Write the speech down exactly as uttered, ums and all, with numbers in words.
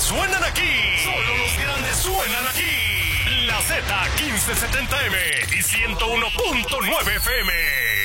suenan aquí. Solo los grandes suenan aquí. La Z quince setenta M y ciento uno punto nueve F M.